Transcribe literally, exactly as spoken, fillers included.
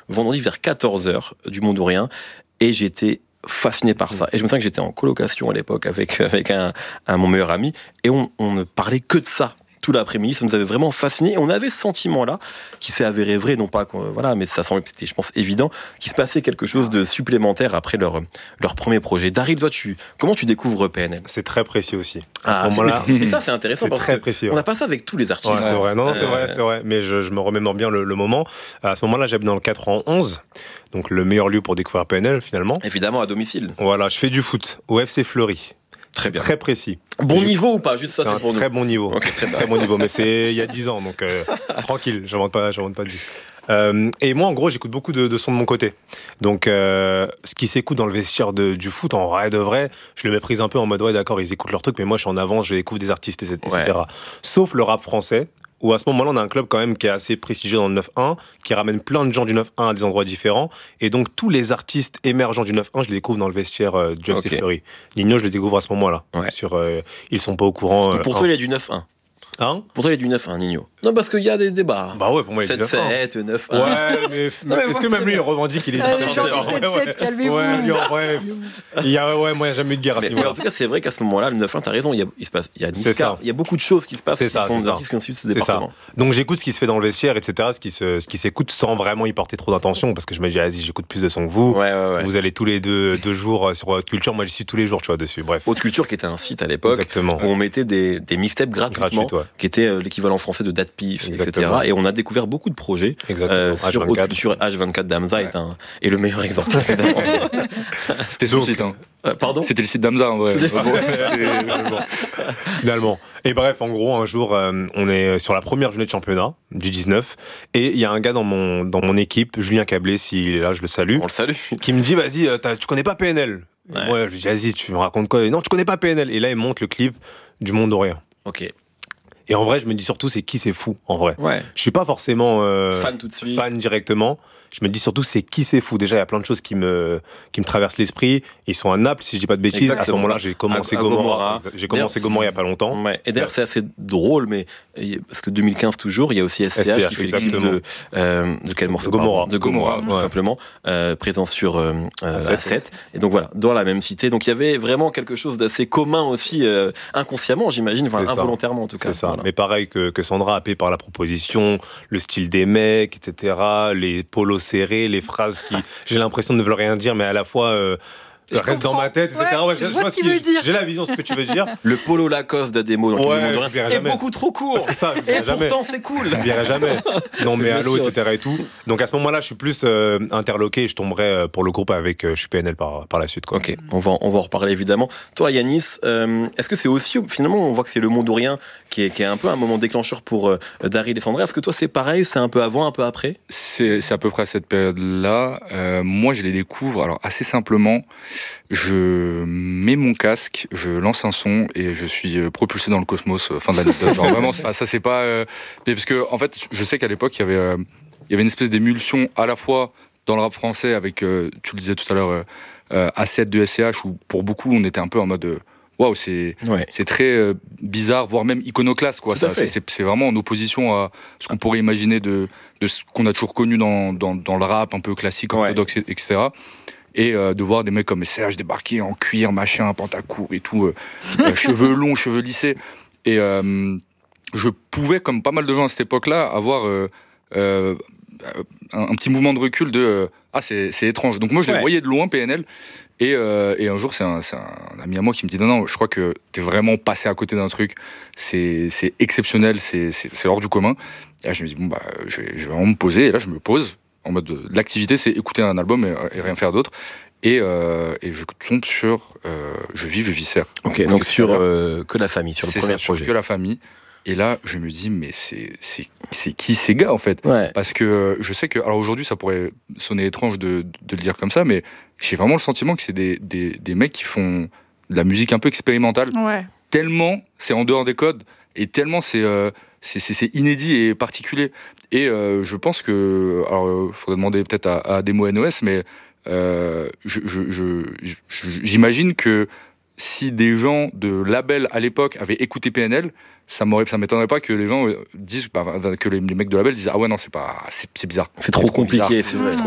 vendredi vers quatorze heures du Mondorien, et j'étais fasciné par ça. Et je me souviens que j'étais en colocation à l'époque avec, avec un, un mon meilleur ami, et on, on ne parlait que de ça tout l'après-midi. Ça nous avait vraiment fasciné, et on avait ce sentiment-là qui s'est avéré vrai, non pas qu'on, voilà, mais ça semblait, c'était, je pense, évident, qu'il se passait quelque chose de supplémentaire après leur, leur premier projet. Daryl, toi, tu, comment tu découvres P N L? C'est très précis aussi. À ah, ce moment-là, mais, mais ça c'est intéressant c'est parce très que précis, on n'a pas ça avec tous les artistes. Ouais, c'est vrai, non, non c'est euh... vrai, c'est vrai. Mais je, je me remémore bien le, le moment. À ce moment-là, j'habite dans le quatre-vingt-onze, donc le meilleur lieu pour découvrir P N L finalement. Évidemment à domicile. Voilà, je fais du foot au F C Fleury. Très bien. Très précis. Bon niveau ou pas? Juste ça, c'est, c'est un pour très nous. bon niveau. Okay, très, très bon niveau, mais c'est il y a dix ans, donc euh, tranquille, j'invente pas, j'invente pas de vie. Euh, et moi, en gros, j'écoute beaucoup de, de sons de mon côté. Donc, euh, ce qui s'écoute dans le vestiaire de, du foot, en vrai de vrai, je le méprise un peu en mode ouais, d'accord, ils écoutent leur truc, mais moi, je suis en avance, je découvre des artistes, et cetera. Ouais. Sauf le rap français, où à ce moment-là, on a un club quand même qui est assez prestigieux dans le neuf un, qui ramène plein de gens du neuf un à des endroits différents. Et donc, tous les artistes émergents du neuf un, je les découvre dans le vestiaire euh, du F C okay. Fleury. Nino, je les découvre à ce moment-là. Ouais. Sur, euh, ils sont pas au courant. Euh, pour toi, il est du neuf un. Hein? Pour toi, il est du neuf un, Nino. Non, parce qu'il y a des débats. Bah ouais, pour moi, il est du neuf un. sept sept, neuf un. Ouais, mais, non, mais est-ce que même lui, il revendique qu'il est du neuf un? Les gens du sept sept, calmez-vous. Ouais, lui, en vrai, il y a, ouais, moi, il n'y a jamais eu de guerre à ce niveau-là. En tout cas, c'est vrai qu'à ce moment-là, le neuf un, t'as raison, il y a, il se passe, il y a Niska, il y a beaucoup de choses qui se passent. C'est ça, qui sont c'est des ça. artistes qui ont suivi ce c'est département. Ça. Donc, j'écoute ce qui se fait dans le vestiaire, et cetera, ce qui, se, ce qui s'écoute sans vraiment y porter trop d'attention, parce que je me dis, vas-y, j'écoute plus de sons que vous. Ouais, ouais, ouais. Vous allez tous les deux, deux jours sur Haute Culture. Moi, j'y suis tous les jours, tu vois, dessus. Bref. Haute Culture, qui était un site à l'époque, où on mettait des, des mixtapes gratuitement, Gratuite, ouais. qui était l'équivalent français de DatPiff, et cetera. Et on a découvert beaucoup de projets euh, sur Haute Culture. H vingt-quatre d'Hamza ouais. est, un, est le meilleur exemple. C'était son site, hein. Euh, pardon. C'était le site d'Hamza, en vrai. C'est bon. Finalement. Et bref, en gros, un jour, euh, on est sur la première journée de championnat du dix-neuf, et il y a un gars dans mon, dans mon équipe, Julien Cablé, s'il est là, je le salue. On le salue. Qui me dit, vas-y, tu connais pas P N L? Ouais. Moi, je lui dis, vas-y, tu me racontes quoi? Non, tu connais pas P N L. Et là, il monte le clip du Mondorien. Ok. Et en vrai, je me dis surtout, c'est qui c'est fou, en vrai. Ouais. Je suis pas forcément euh, fan tout de suite. Fan directement. Je me dis surtout, c'est qui c'est fou. Déjà, il y a plein de choses qui me, qui me traversent l'esprit. Ils sont à Naples, si je dis pas de bêtises. Exactement. À ce moment-là, j'ai commencé à, à Gomorrah. Gomorrah. J'ai commencé Gomorrah il y a pas longtemps. Ouais. Et d'ailleurs, c'est assez drôle, mais parce que deux mille quinze toujours, il y a aussi S C H, S C H qui fait le clip de, euh, de quel morceau? Gomorrah. De Gomorrah, tout ouais. simplement, euh, présent sur euh, euh, A sept. Et donc voilà, dans la même cité. Donc il y avait vraiment quelque chose d'assez commun aussi, euh, inconsciemment, j'imagine, enfin c'est involontairement ça. En tout cas. C'est ça. Voilà. Mais pareil que, que Sandra, happée par la proposition, le style des mecs, et cetera, les polos serrés, les phrases qui, j'ai l'impression de ne vouloir rien dire, mais à la fois euh, reste dans ma tête, et cetera. Ouais, ouais, je, je vois ce qu'il veut dire. J'ai la vision de ce que tu veux dire. Le polo Lacoste d'Ademo, donc ouais, il est beaucoup trop court. C'est ça. Et jamais. pourtant c'est cool. Je ne verrai jamais. Non mais allô, et cetera et tout. Donc à ce moment-là, je suis plus euh, interloqué et je tomberai pour le groupe avec euh, je suis P N L par, par la suite. Quoi. Ok, on va, on va en reparler évidemment. Toi Yanis, euh, est-ce que c'est aussi, finalement on voit que c'est le Mondorien qui est, qui est un peu un moment déclencheur pour euh, Daryl et Sandra. Est-ce que toi c'est pareil, c'est un peu avant, un peu après? C'est, c'est à peu près à cette période-là. Euh, moi je les découvre alors assez simplement. Je mets mon casque, je lance un son et je suis propulsé dans le cosmos. Fin de l'anecdote. Genre vraiment, ça c'est pas. Euh... Mais parce que en fait, je sais qu'à l'époque il y avait, euh, il y avait une espèce d'émulsion à la fois dans le rap français avec, euh, tu le disais tout à l'heure, euh, A sept de S C H où pour beaucoup on était un peu en mode. Euh, Waouh, c'est ouais. c'est très euh, bizarre, voire même iconoclaste, quoi. Ça, c'est, c'est, c'est vraiment en opposition à ce qu'on pourrait imaginer de, de ce qu'on a toujours connu dans, dans, dans le rap un peu classique, orthodoxe, ouais. et cetera. Et euh, de voir des mecs comme Serge débarquer en cuir, machin, pantacourt et tout, euh, euh, cheveux longs, cheveux lissés. Et euh, je pouvais, comme pas mal de gens à cette époque-là, avoir euh, euh, un, un petit mouvement de recul de euh, ah, c'est, c'est étrange. Donc moi, je les ouais. voyais de loin, P N L. Et, euh, et un jour, c'est un, c'est un ami à moi qui me dit non, non, je crois que t'es vraiment passé à côté d'un truc. C'est, c'est exceptionnel, c'est, c'est, c'est hors du commun. Et là, je me dis bon, bah, je vais, je vais vraiment me poser. Et là, je me pose. En mode de, de l'activité, c'est écouter un album et, et rien faire d'autre. Et, euh, et je tombe sur euh, Je vis, je viscère. Ok, donc, donc sur euh, Que la famille, sur le c'est premier ça, projet. Sur Que la famille. Et là, je me dis, mais c'est, c'est, c'est qui ces gars, en fait? Ouais. Parce que euh, je sais que, alors aujourd'hui, ça pourrait sonner étrange de, de le dire comme ça, mais j'ai vraiment le sentiment que c'est des, des, des mecs qui font de la musique un peu expérimentale. Ouais. Tellement c'est en dehors des codes, et tellement c'est, euh, c'est, c'est, c'est inédit et particulier. Et euh, je pense que, alors, il faudrait demander peut-être à, à Ademo N O S, mais euh, je, je, je, je, j'imagine que si des gens de label à l'époque avaient écouté P N L, ça m'aurait, ça m'étonnerait pas que les gens disent, bah, que les, les mecs de label disent ah ouais non c'est pas, c'est, c'est bizarre. C'est trop, c'est trop compliqué, bizarre. C'est vrai.